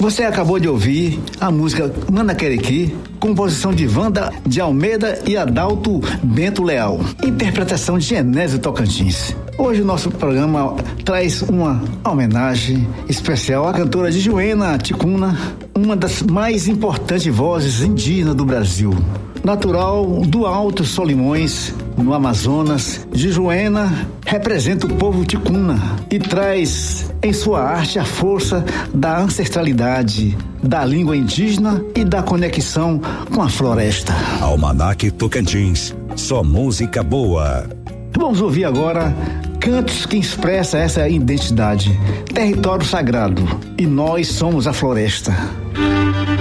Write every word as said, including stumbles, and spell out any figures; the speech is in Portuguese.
Você acabou de ouvir a música Manaquerequi, composição de Wanda de Almeida e Adalto Bento Leal, interpretação de Genésio Tocantins. Hoje o nosso programa traz uma homenagem especial à cantora de Juena Ticuna, uma das mais importantes vozes indígenas do Brasil. Natural do Alto Solimões, no Amazonas, Juena representa o povo ticuna e traz em sua arte a força da ancestralidade, da língua indígena e da conexão com a floresta. Almanaque Tocantins, só música boa. Vamos ouvir agora cantos que expressam essa identidade. Território sagrado, e nós somos a floresta.